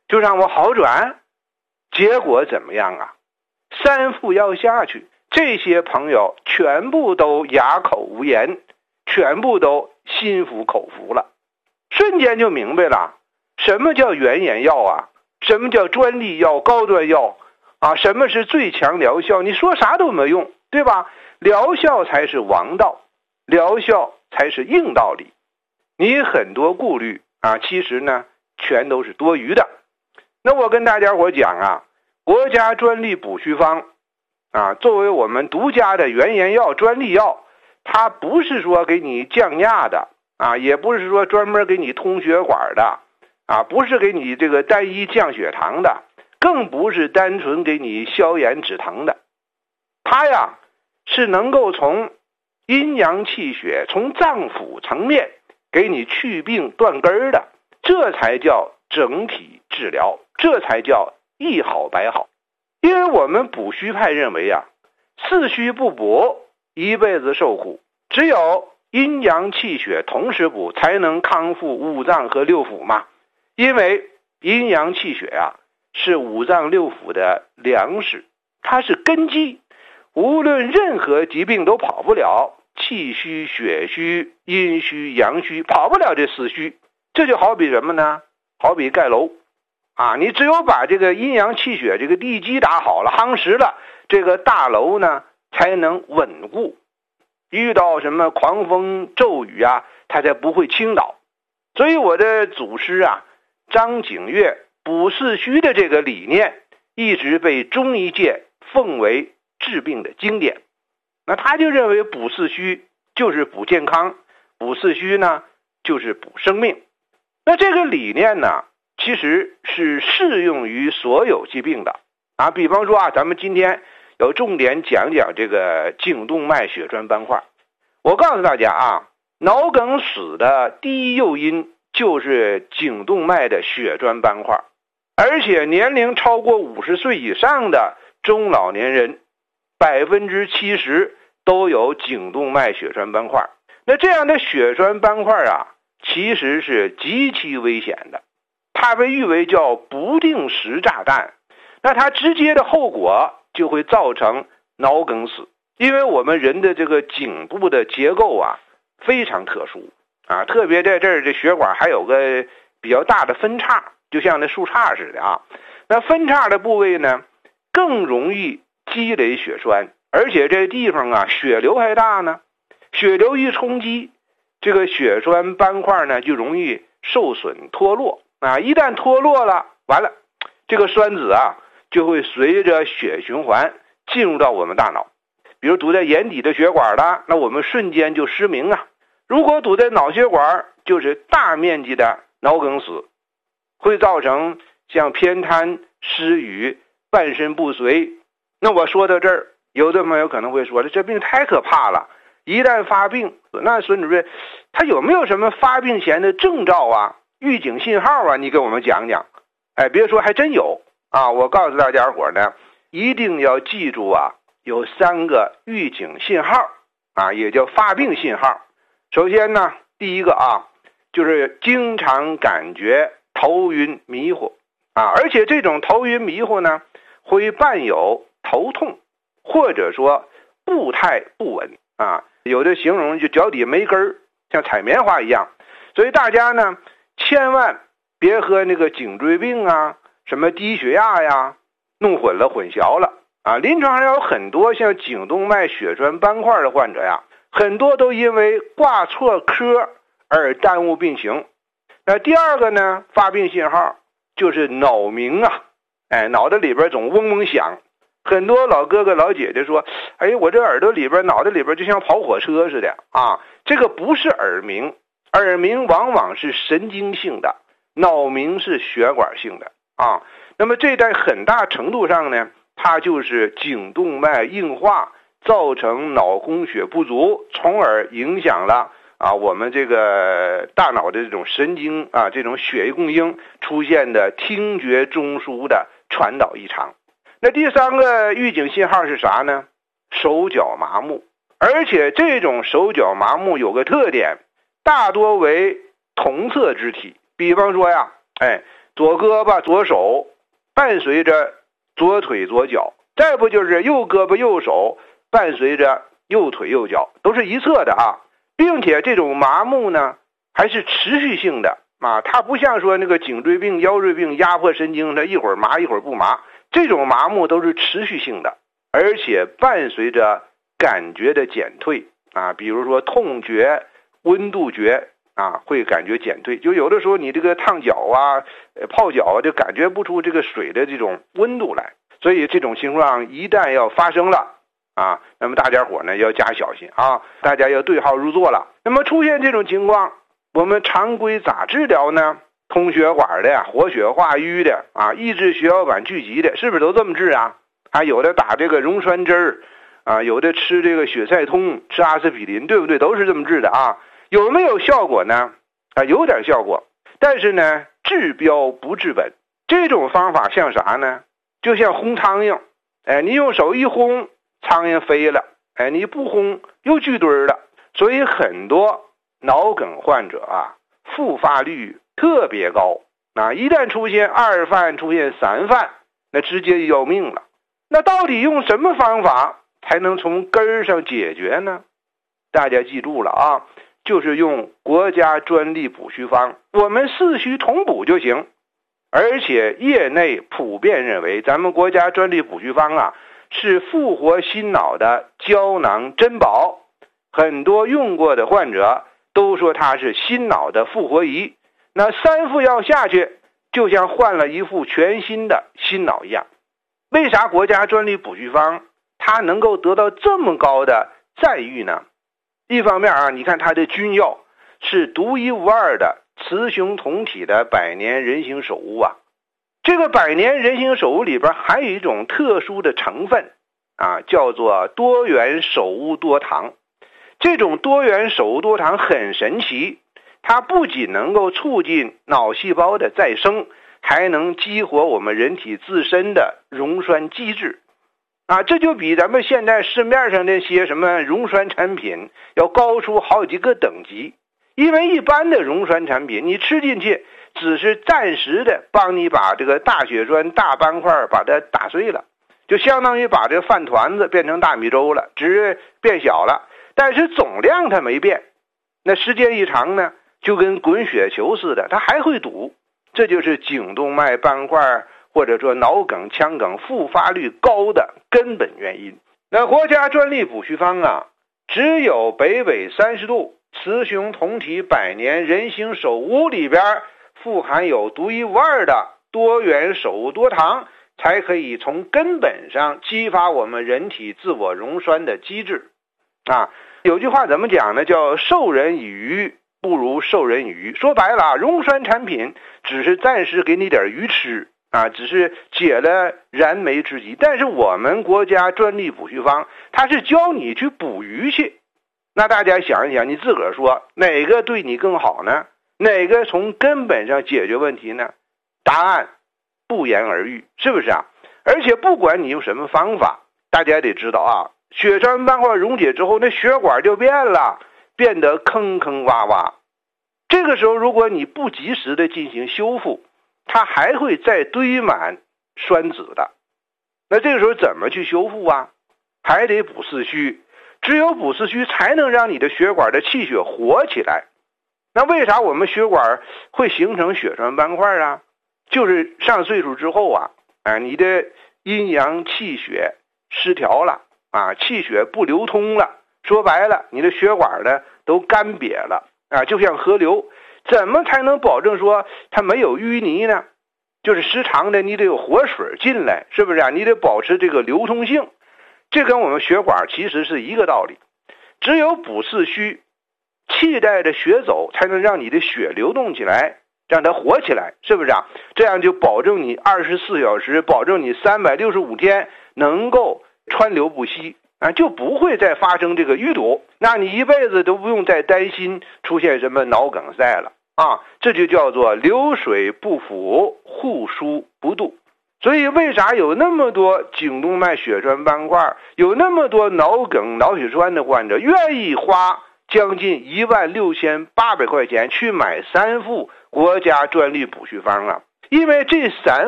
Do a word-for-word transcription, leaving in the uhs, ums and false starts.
就让我好转。结果怎么样啊？三副药下去，这些朋友全部都哑口无言，全部都心服口服了，瞬间就明白了什么叫原研药啊，什么叫专利药、高端药啊，什么是最强疗效，你说啥都没用，对吧？疗效才是王道，疗效才是硬道理。你很多顾虑啊，其实呢全都是多余的。那我跟大家伙讲啊，国家专利补虚方啊，作为我们独家的原研药、专利药，它不是说给你降压的啊，也不是说专门给你通血管的啊，不是给你这个单一降血糖的，更不是单纯给你消炎止疼的。它呀是能够从阴阳气血、从脏腑层面给你去病断根的，这才叫整体治疗，这才叫一好百好。因为我们补虚派认为啊，四虚不补一辈子受苦，只有阴阳气血同时补才能康复五脏和六腑嘛。因为阴阳气血啊是五脏六腑的粮食，它是根基，无论任何疾病都跑不了气虚、血虚、阴虚、阳虚，跑不了这四虚。这就好比什么呢？好比盖楼啊，你只有把这个阴阳气血这个地基打好了、夯实了，这个大楼呢才能稳固，遇到什么狂风骤雨啊，它才不会倾倒。所以我的祖师啊张景岳补四虚的这个理念一直被中医界奉为治病的经典。那他就认为补四虚就是补健康，补四虚呢就是补生命。那这个理念呢其实是适用于所有疾病的啊。比方说啊，咱们今天有重点讲讲这个颈动脉血栓斑块。我告诉大家啊，脑梗死的第一诱因就是颈动脉的血栓斑块，而且年龄超过五十岁以上的中老年人百分之七十都有颈动脉血栓斑块。那这样的血栓斑块啊其实是极其危险的，它被誉为叫不定时炸弹。那它直接的后果就会造成脑梗死。因为我们人的这个颈部的结构啊非常特殊啊，特别在这儿这血管还有个比较大的分叉，就像那树杈似的啊。那分叉的部位呢更容易积累血栓，而且这地方啊血流还大呢，血流一冲击，这个血栓斑块呢就容易受损脱落啊。一旦脱落了，完了，这个栓子啊就会随着血循环进入到我们大脑。比如堵在眼底的血管了，那我们瞬间就失明啊。如果堵在脑血管，就是大面积的脑梗死，会造成像偏瘫、失语、半身不遂。那我说到这儿，有的朋友可能会说了，这病太可怕了，一旦发病，那孙主任他有没有什么发病前的征兆啊、预警信号啊？你给我们讲讲。哎，别说还真有啊！我告诉大家伙呢，一定要记住啊，有三个预警信号啊，也叫发病信号。首先呢，第一个啊，就是经常感觉头晕迷糊啊，而且这种头晕迷糊呢，会伴有头痛，或者说步态不稳啊，有的形容就脚底没根儿，像踩棉花一样。所以大家呢，千万别和那个颈椎病啊、什么低血压呀弄混了、混淆了啊。临床上有很多像颈动脉血栓斑块的患者呀，很多都因为挂错科而耽误病情。那第二个呢，发病信号就是脑鸣啊，哎，脑袋里边总嗡嗡响。很多老哥哥老姐姐说，哎，我这耳朵里边、脑袋里边就像跑火车似的啊。这个不是耳鸣，耳鸣往往是神经性的，脑鸣是血管性的啊。那么这在很大程度上呢，它就是颈动脉硬化造成脑供血不足，从而影响了啊我们这个大脑的这种神经啊这种血液供应出现的听觉中枢的传导异常。那第三个预警信号是啥呢？手脚麻木，而且这种手脚麻木有个特点，大多为同侧肢体。比方说呀，哎， 左胳膊左手伴随着左腿左脚，再不就是右胳膊右手伴随着右腿右脚，都是一侧的啊，并且这种麻木呢还是持续性的啊，它不像说那个颈椎病、腰椎病压迫神经，它一会儿麻一会儿不麻，这种麻木都是持续性的，而且伴随着感觉的减退啊，比如说痛觉、温度觉啊，会感觉减退，就有的时候你这个烫脚啊、泡脚啊，就感觉不出这个水的这种温度来，所以这种情况一旦要发生了啊，那么大家伙呢要加小心啊，大家要对号入座了。那么出现这种情况，我们常规咋治疗呢？通血管的呀，活血化瘀的啊，抑制血小板聚集的，是不是都这么治啊？还有的打这个溶栓针儿啊，有的吃这个血塞通，吃阿司匹林，对不对？都是这么治的啊。有没有效果呢？啊，有点效果，但是呢，治标不治本。这种方法像啥呢？就像轰苍蝇，哎，你用手一轰，苍蝇飞了，哎，你不轰又聚堆了。所以很多脑梗患者啊，复发率特别高啊，一旦出现二犯、出现三犯，那直接要命了。那到底用什么方法才能从根儿上解决呢？大家记住了啊，就是用国家专利补虚方，我们四虚同补就行。而且业内普遍认为，咱们国家专利补虚方啊，是复活心脑的胶囊珍宝，很多用过的患者都说它是心脑的复活仪。那三副药下去，就像换了一副全新的心脑一样。为啥国家专利补虚方它能够得到这么高的赞誉呢？一方面啊，你看它的君药是独一无二的雌雄同体的百年人形首乌啊，这个百年人形首乌里边还有一种特殊的成分啊，叫做多元首乌多糖。这种多元首乌多糖很神奇，它不仅能够促进脑细胞的再生，还能激活我们人体自身的溶栓机制啊，这就比咱们现在市面上那些什么溶栓产品要高出好几个等级。因为一般的溶栓产品你吃进去只是暂时的帮你把这个大血栓大斑块把它打碎了，就相当于把这个饭团子变成大米粥了，只是变小了，但是总量它没变。那时间一长呢，就跟滚雪球似的，它还会堵。这就是颈动脉斑块或者说脑梗、腔梗复发率高的根本原因。那国家专利补虚方啊，只有北纬三十度雌雄同体百年人形首乌里边富含有独一无二的多元首乌多糖，才可以从根本上激发我们人体自我溶栓的机制啊。有句话怎么讲呢？叫授人以鱼不如授人以渔。说白了啊，溶栓产品只是暂时给你点鱼吃啊，只是解了燃眉之急。但是我们国家专利补虚方，它是教你去捕鱼去。那大家想一想，你自个儿说哪个对你更好呢？哪个从根本上解决问题呢？答案不言而喻，是不是啊？而且不管你用什么方法，大家得知道啊，血栓斑块溶解之后，那血管就变了，变得坑坑洼洼。这个时候如果你不及时的进行修复，它还会再堆满栓子的。那这个时候怎么去修复啊？还得补四虚，只有补四虚才能让你的血管的气血活起来。那为啥我们血管会形成血栓斑块啊？就是上岁数之后啊，啊，你的阴阳气血失调了啊，气血不流通了。说白了，你的血管呢都干瘪了啊，就像河流。怎么才能保证说它没有淤泥呢？就是时常的你得有活水进来，是不是啊？你得保持这个流通性。这跟我们血管其实是一个道理。只有补四虚，气带着血走，才能让你的血流动起来，让它活起来，是不是啊？这样就保证你二十四小时，保证你三百六十五天能够川流不息啊，就不会再发生这个淤堵，那你一辈子都不用再担心出现什么脑梗塞了啊！这就叫做流水不腐，户枢不蠹。所以为啥有那么多颈动脉血栓斑块，有那么多脑梗、脑血栓的患者愿意花将近一万六千八百块钱去买三副国家专利补虚方啊？ 因为这三